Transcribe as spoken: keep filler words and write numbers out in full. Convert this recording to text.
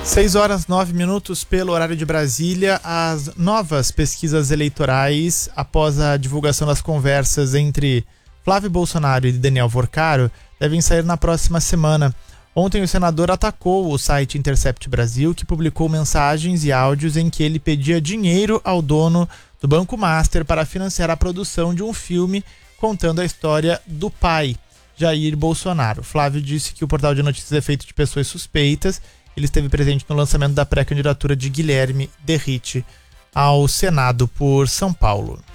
seis horas nove minutos pelo horário de Brasília. As novas pesquisas eleitorais, após a divulgação das conversas entre Flávio Bolsonaro e Daniel Vorcaro, devem sair na próxima semana. Ontem o senador atacou o site Intercept Brasil, que publicou mensagens e áudios em que ele pedia dinheiro ao dono do Banco Master para financiar a produção de um filme contando a história do pai, Jair Bolsonaro. Flávio disse que o portal de notícias é feito de pessoas suspeitas. Ele esteve presente no lançamento da pré-candidatura de Guilherme Derrite ao Senado por São Paulo.